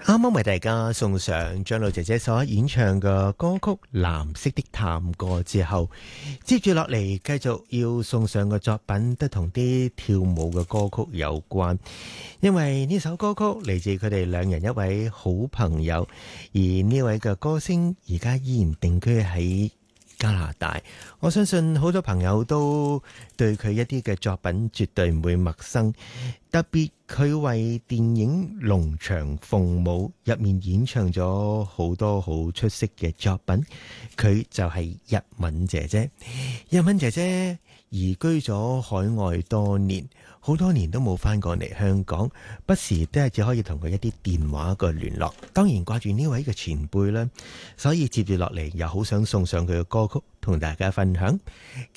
啱啱為大家送上張露姐姐所演唱嘅歌曲《藍色的探戈》之後，接住落嚟繼續要送上嘅作品都同啲跳舞嘅歌曲有關，因為呢首歌曲嚟自佢哋兩人一位好朋友，而呢位嘅歌星而家依然定居喺加拿大，我相信好多朋友都對佢一啲嘅作品絕對唔會陌生，特別佢為電影《龍翔鳳舞》入面演唱咗好多好出色嘅作品，佢就係日敏姐姐。日敏姐姐移居咗海外多年，好多年都冇返過嚟香港，不時都係只可以同佢一啲電話嘅聯絡。當然掛住呢位嘅前輩啦，所以接住落嚟又好想送上佢嘅歌曲同大家分享。